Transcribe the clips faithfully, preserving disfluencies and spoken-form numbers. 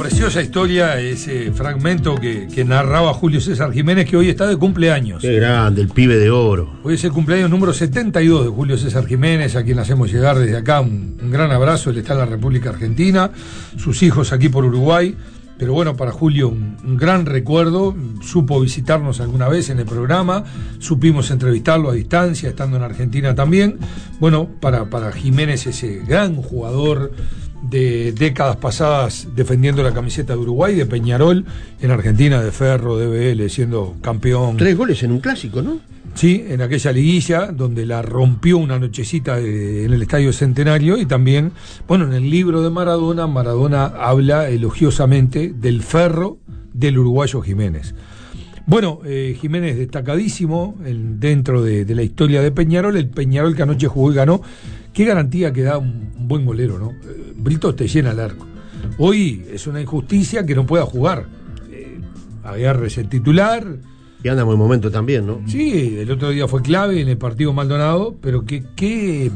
preciosa historia, ese fragmento que, que narraba Julio César Jiménez, que hoy está de cumpleaños. Qué grande, el pibe de oro. Hoy es el cumpleaños número setenta y dos de Julio César Jiménez, a quien le hacemos llegar desde acá un, un gran abrazo. Él está en la República Argentina, sus hijos aquí por Uruguay. Pero bueno, para Julio un, un gran recuerdo. Supo visitarnos alguna vez en el programa, supimos entrevistarlo a distancia, estando en Argentina también. Bueno, para, para Jiménez, ese gran jugador de décadas pasadas defendiendo la camiseta de Uruguay, de Peñarol, en Argentina, de Ferro, de B L, siendo campeón. Tres goles en un clásico, ¿no? Sí, en aquella liguilla donde la rompió una nochecita de, en el Estadio Centenario. Y también, bueno, en el libro de Maradona, Maradona habla elogiosamente del Ferro del uruguayo Jiménez. Bueno, eh, Jiménez destacadísimo en, dentro de, de la historia de Peñarol, el Peñarol que anoche jugó y ganó. Qué garantía que da un, un buen golero, ¿no? Eh, Brito te llena el arco. Hoy es una injusticia que no pueda jugar. Eh, Aguirre es el titular. Y anda en buen momento también, ¿no? Sí, el otro día fue clave en el partido Maldonado, pero qué, qué,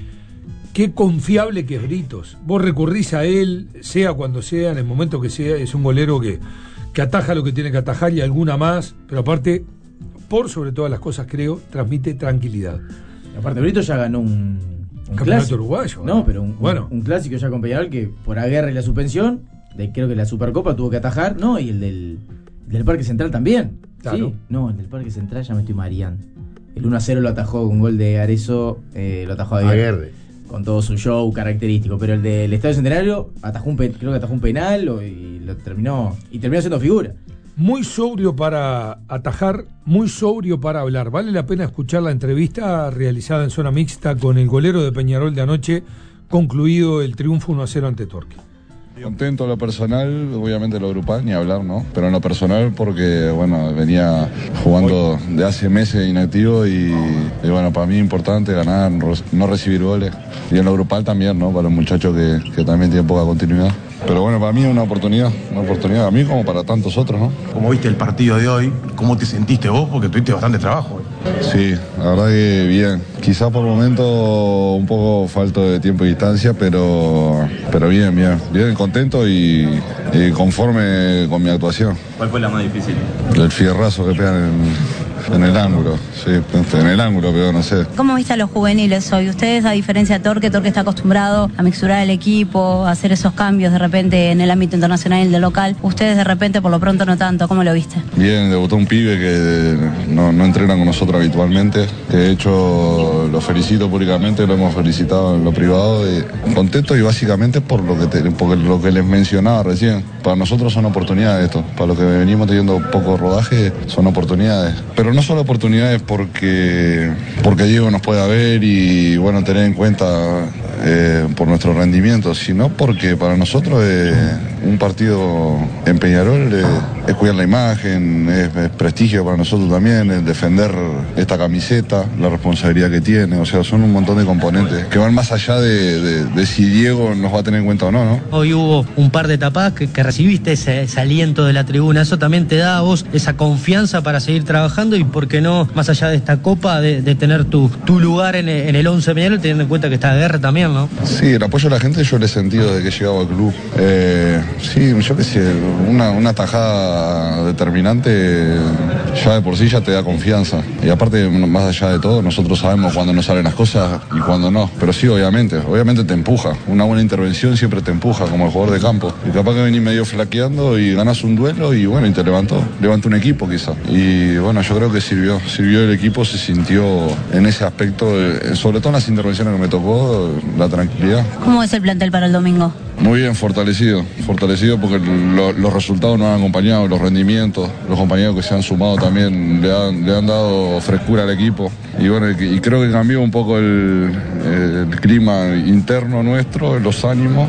qué confiable que es Britos. Vos recurrís a él, sea cuando sea, en el momento que sea, es un golero que, que ataja lo que tiene que atajar y alguna más, pero aparte, por sobre todas las cosas, creo, transmite tranquilidad. Aparte, Britos ya ganó un, un campeonato uruguayo. No, ¿no? pero un, bueno. un, un clásico ya con Peñarol que por Aguirre y la suspensión, de, creo que la Supercopa tuvo que atajar, ¿no? Y el del, del Parque Central también. Claro. Sí, no, el del Parque Central ya me estoy mareando. El uno a cero lo atajó con un gol de Arezzo, eh, lo atajó Aguirre, Aguirre. Con todo su show característico. Pero el del Estadio Centenario atajó un, creo que atajó un penal o, y lo terminó y terminó siendo figura. Muy sobrio para atajar, muy sobrio para hablar. Vale la pena escuchar la entrevista realizada en zona mixta con el golero de Peñarol de anoche, concluido el triunfo uno a cero ante Torque. Contento en lo personal, obviamente lo grupal, ni hablar, ¿no? Pero en lo personal porque, bueno, venía jugando de hace meses inactivo y, y bueno, para mí es importante ganar, no recibir goles. Y en lo grupal también, ¿no? Para los muchachos que, que también tienen poca continuidad. Pero bueno, para mí es una oportunidad, una oportunidad a mí como para tantos otros, ¿no? ¿Cómo viste el partido de hoy? ¿Cómo te sentiste vos? Porque tuviste bastante trabajo. Sí, la verdad que bien. Quizás por momentos un poco falto de tiempo y distancia, pero, pero bien, bien. Bien, contento y, y conforme con mi actuación. ¿Cuál fue la más difícil? El fierrazo que pegan en, en el ángulo, sí, en el ángulo, pero no sé. ¿Cómo viste a los juveniles hoy? Ustedes, a diferencia de Torque, Torque está acostumbrado a mixturar el equipo, a hacer esos cambios de repente en el ámbito internacional y el de local. Ustedes de repente, por lo pronto, no tanto. ¿Cómo lo viste? Bien, debutó un pibe que no, no entrena con nosotros habitualmente. De hecho, lo felicito públicamente, lo hemos felicitado en lo privado. Y contento y básicamente por lo que, te, por lo que les mencionaba recién. Para nosotros son oportunidades esto. Para los que venimos teniendo poco rodaje, son oportunidades. Pero no solo oportunidades porque, porque Diego nos pueda ver y bueno, tener en cuenta eh, por nuestro rendimiento, sino porque para nosotros eh, un partido en Peñarol eh, es cuidar la imagen, es, es prestigio para nosotros también, es defender esta camiseta, la responsabilidad que tiene, o sea, son un montón de componentes que van más allá de, de, de si Diego nos va a tener en cuenta o no, ¿no? Hoy hubo un par de tapadas que, que recibiste ese, ese aliento de la tribuna, eso también te da a vos esa confianza para seguir trabajando y por qué no, más allá de esta copa, de, de tener tu, tu lugar en, en el once Peñarol, teniendo en cuenta que está Aguirre también, ¿no? Sí, el apoyo de la gente yo lo he sentido desde que he llegado al club. Eh, sí, yo qué sé, una, una tajada determinante ya de por sí ya te da confianza. Y aparte, más allá de todo, nosotros sabemos cuándo nos salen las cosas y cuándo no. Pero sí, obviamente, obviamente te empuja. Una buena intervención siempre te empuja como el jugador de campo. Y capaz que venís medio flaqueando y ganás un duelo y bueno, y te levantó. Levantó un equipo quizá. Y bueno, yo creo que sirvió. Sirvió el equipo, se sintió en ese aspecto, sobre todo en las intervenciones que me tocó, la tranquilidad. ¿Cómo es el plantel para el domingo? Muy bien, fortalecido, fortalecido porque lo, los resultados nos han acompañado, los rendimientos, los compañeros que se han sumado también le han, le han dado frescura al equipo y bueno, y creo que cambió un poco el, el clima interno nuestro, los ánimos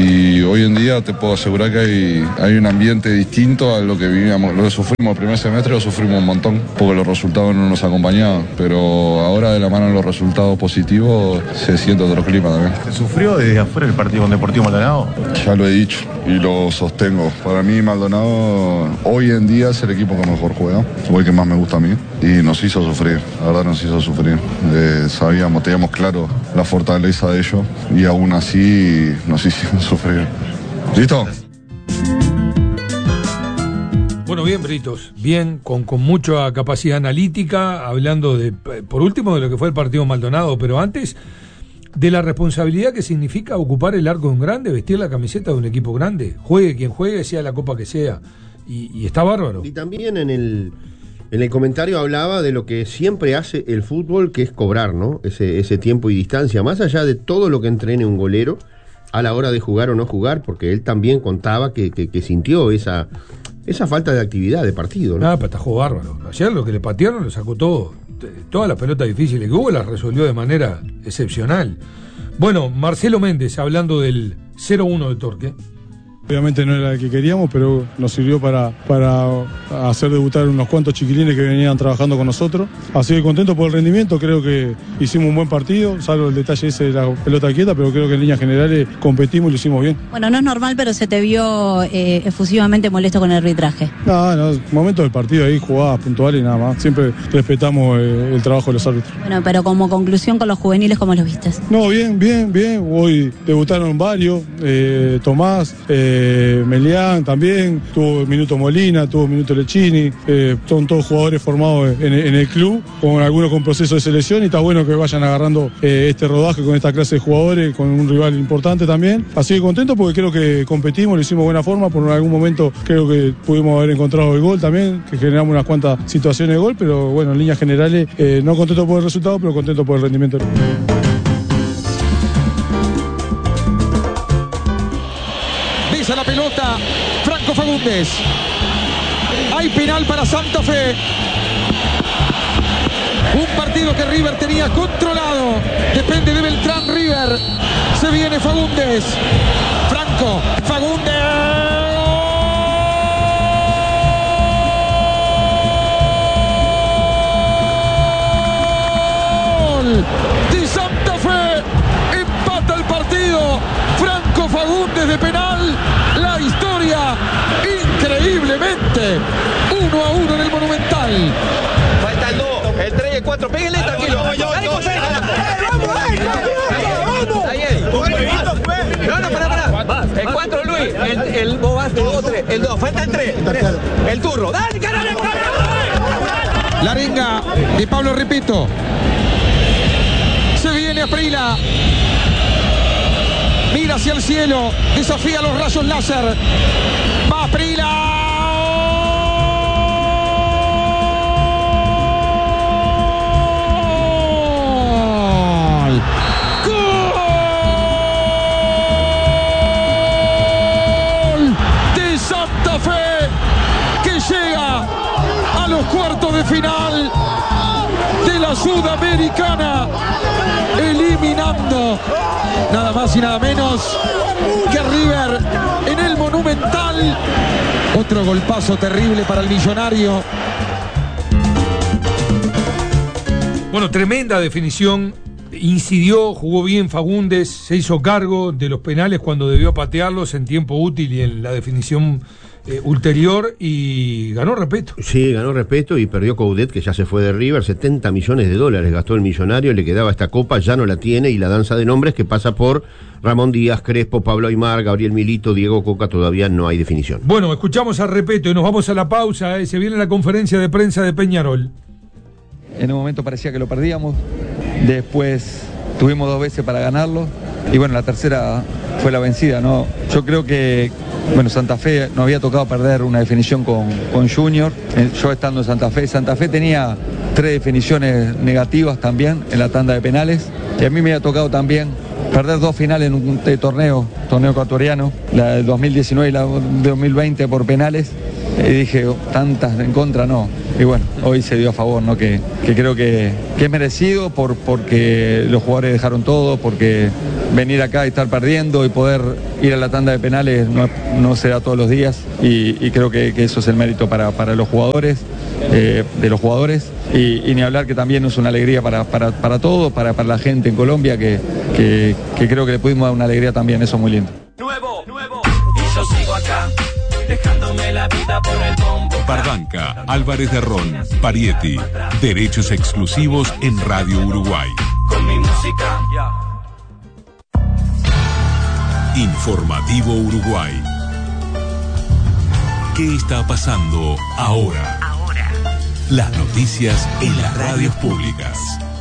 y hoy en día te puedo asegurar que hay, hay un ambiente distinto a lo que vivíamos, lo que sufrimos el primer semestre, lo sufrimos un montón porque los resultados no nos acompañaban, pero ahora de la mano de los resultados positivos se siente otro clima también. ¿Se sufrió desde afuera el partido con Deportivo Maldonado? Ya lo he dicho y lo sostengo. Para mí Maldonado hoy en día es el equipo que mejor juega, o el que más me gusta a mí, y nos hizo sufrir, la verdad nos hizo sufrir. Eh, sabíamos, teníamos claro la fortaleza de ellos y aún así nos hicieron sufrir. ¿Listo? Bueno, bien, Britos, bien, con, con mucha capacidad analítica, hablando de, por último, de lo que fue el partido Maldonado, pero antes, de la responsabilidad que significa ocupar el arco de un grande, vestir la camiseta de un equipo grande, juegue quien juegue, sea la copa que sea, y, y está bárbaro. Y también en el, en el comentario hablaba de lo que siempre hace el fútbol, que es cobrar, ¿no? Ese, ese tiempo y distancia, más allá de todo lo que entrene un golero, a la hora de jugar o no jugar, porque él también contaba que, que, que sintió esa, esa falta de actividad de partido, ¿no? Nada, pero atajó bárbaro. Ayer lo que le patearon lo sacó todo. Todas las pelotas difíciles que hubo las resolvió de manera excepcional. Bueno, Marcelo Méndez, hablando del cero uno de Torque. Obviamente no era el que queríamos, pero nos sirvió para, para hacer debutar unos cuantos chiquilines que venían trabajando con nosotros. Así que contento por el rendimiento, creo que hicimos un buen partido, salvo el detalle ese de la pelota quieta, pero creo que en líneas generales competimos y lo hicimos bien. Bueno, no es normal, pero se te vio eh, efusivamente molesto con el arbitraje. No, no, momento del partido ahí, jugadas puntuales y nada más. Siempre respetamos eh, el trabajo de los árbitros. Bueno, pero como conclusión con los juveniles, ¿cómo los viste? No, bien, bien, bien. Hoy debutaron varios, eh, Tomás, eh, Eh, Melián también, tuvo minuto Molina, tuvo minuto Lechini, eh, son todos jugadores formados en, en el club, con algunos con proceso de selección, y está bueno que vayan agarrando eh, este rodaje con esta clase de jugadores, con un rival importante también. Así que contento porque creo que competimos, lo hicimos de buena forma, por algún momento creo que pudimos haber encontrado el gol también, que generamos unas cuantas situaciones de gol, pero bueno, en líneas generales, eh, no contento por el resultado, pero contento por el rendimiento. A la pelota, Franco Fagundes. Hay penal para Santa Fe. Un partido que River tenía controlado. Depende de Beltrán River. Se viene Fagundes. Franco, Fagundes. ¡Gol de Santa Fe! Empata el partido. Franco Fagundes de penal. La historia, increíblemente, uno a uno en el Monumental. Falta el dos, el tres y el cuatro. Péguenle, tranquilo. Vamos, vamos, No, no, pará, pará. El cuatro, Luis. El, el Bobaste, el, el dos. Falta el tres. El turro. ¡Dale, carajo! La arenga de Pablo Repito. Se viene Aprila. Mira hacia el cielo, desafía los rayos láser. Va Aprila. ¡Gol! ¡Gol de Santa Fe! Que llega a los cuartos de final de la Sudamericana, eliminando nada más y nada menos que River en el Monumental. Otro golpazo terrible para el millonario. Bueno, tremenda definición. Incidió, jugó bien Fagundes, se hizo cargo de los penales cuando debió patearlos en tiempo útil y en la definición eh, ulterior, y ganó respeto. Sí, ganó respeto y perdió Coudet, que ya se fue de River. setenta millones de dólares gastó el millonario, le quedaba esta copa, ya no la tiene, y la danza de nombres que pasa por Ramón Díaz, Crespo, Pablo Aymar, Gabriel Milito, Diego Coca, todavía no hay definición. Bueno, escuchamos a Repetto y nos vamos a la pausa. Eh, se viene la conferencia de prensa de Peñarol. En un momento parecía que lo perdíamos, después tuvimos dos veces para ganarlo, y bueno, la tercera fue la vencida, ¿no? Yo creo que, bueno, Santa Fe no había tocado perder una definición con, con Junior, yo estando en Santa Fe. Santa Fe tenía tres definiciones negativas también en la tanda de penales, y a mí me había tocado también perder dos finales en un torneo, torneo ecuatoriano, la del dos mil diecinueve y la del dos mil veinte por penales, y dije, oh, tantas en contra no. Y bueno, hoy se dio a favor, ¿no? Que, que creo que, que es merecido por, porque los jugadores dejaron todo, porque venir acá y estar perdiendo y poder ir a la tanda de penales no, no se da todos los días, y, y creo que, que eso es el mérito para, para los jugadores, eh, de los jugadores, y, y ni hablar que también es una alegría para, para, para todos, para, para la gente en Colombia, que, que, que creo que le pudimos dar una alegría también, eso es muy lindo. Nuevo, nuevo, y yo sigo acá, dejándome la vida por el bombo. Barranca, Álvarez de Ron, Parietti, derechos exclusivos en Radio Uruguay. Con mi música. Informativo Uruguay. ¿Qué está pasando ahora? Ahora. Las noticias en las radios públicas.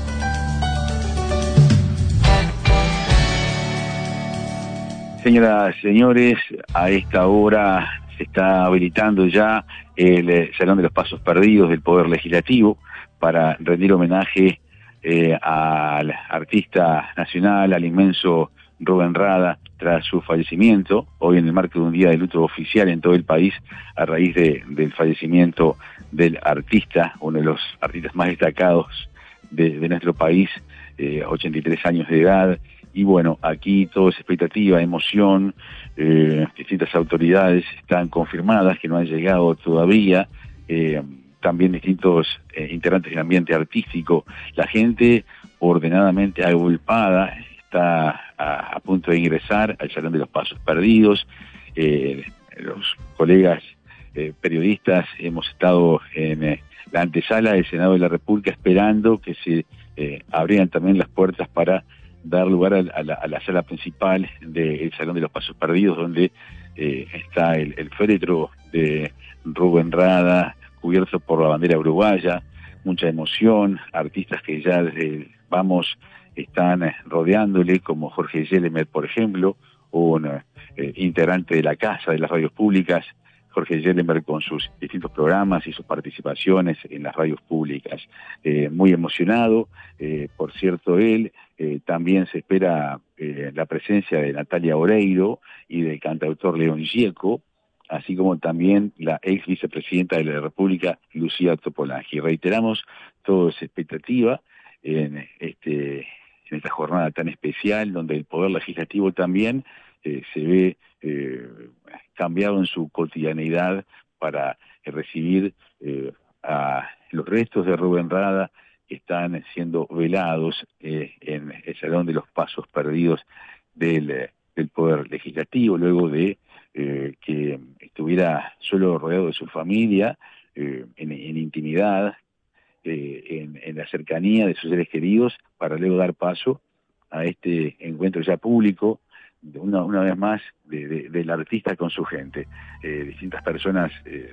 Señoras y señores, a esta hora se está habilitando ya el eh, Salón de los Pasos Perdidos del Poder Legislativo para rendir homenaje eh, al artista nacional, al inmenso Rubén Rada, tras su fallecimiento, hoy en el marco de un día de luto oficial en todo el país, a raíz de, del fallecimiento del artista, uno de los artistas más destacados de, de nuestro país, eh, ochenta y tres años de edad. Y bueno, aquí todo es expectativa, emoción, eh, distintas autoridades están confirmadas que no han llegado todavía, eh, también distintos eh, integrantes del ambiente artístico, la gente ordenadamente agolpada está a, a punto de ingresar al Salón de los Pasos Perdidos, eh, los colegas eh, periodistas hemos estado en eh, la antesala del Senado de la República esperando que se eh, abrieran también las puertas para dar lugar a, a, la, a la sala principal del Salón de los Pasos Perdidos, donde eh, está el, el féretro de Rubén Rada, cubierto por la bandera uruguaya, mucha emoción, artistas que ya desde vamos están rodeándole, como Jorge Yelemer, por ejemplo, un eh, integrante de la Casa de las Radios Públicas, Jorge Yelemer con sus distintos programas y sus participaciones en las radios públicas. Eh, muy emocionado, eh, por cierto, él, eh, también se espera eh, la presencia de Natalia Oreiro y del cantautor León Gieco, así como también la ex vicepresidenta de la República, Lucía Topolángi. Reiteramos, todo es expectativa en, este, en esta jornada tan especial, donde el Poder Legislativo también eh, se ve eh, cambiado en su cotidianeidad para eh, recibir eh, a los restos de Rubén Rada que están siendo velados eh, en el Salón de los Pasos Perdidos del, eh, del Poder Legislativo, luego de eh, que estuviera solo rodeado de su familia, eh, en, en intimidad, eh, en, en la cercanía de sus seres queridos, para luego dar paso a este encuentro ya público, Una, una vez más, de, de, del artista con su gente. Eh, distintas personas, eh,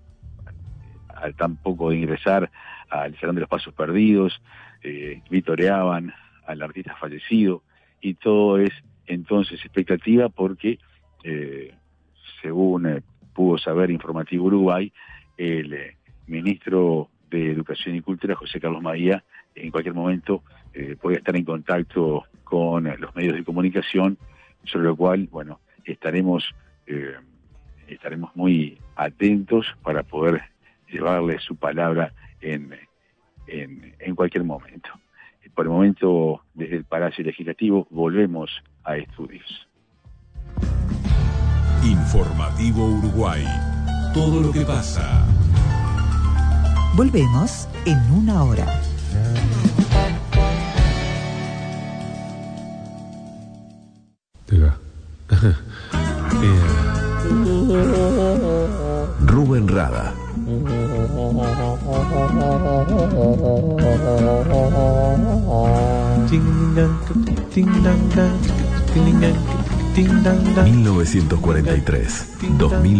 al tan poco de ingresar al Salón de los Pasos Perdidos, eh, vitoreaban al artista fallecido, y todo es entonces expectativa porque, eh, según eh, pudo saber Informativo Uruguay, el eh, ministro de Educación y Cultura, José Carlos Maía, en cualquier momento eh, puede estar en contacto con eh, los medios de comunicación, sobre lo cual, bueno, estaremos eh, estaremos muy atentos para poder llevarle su palabra en, en, en cualquier momento. Por el momento, desde el Palacio Legislativo, volvemos a estudios. Informativo Uruguay. Todo lo que pasa. Volvemos en una hora. Rubén Rada. mil novecientos cuarenta y tres, dos mil